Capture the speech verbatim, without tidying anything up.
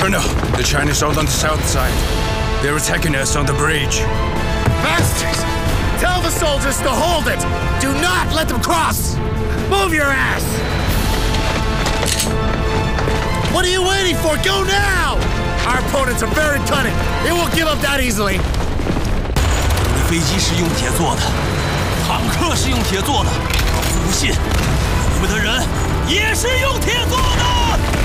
Colonel, the Chinese are on the south side. They're attacking us on the bridge. Bastards! Tell the soldiers to hold it! Do not let them cross! Move your ass! What are you waiting for? Go now! Our opponents are very cunning. They won't give up that easily. 我的飞机是用铁做的，坦克是用铁做的，老子不信，你们的人也是用铁做的。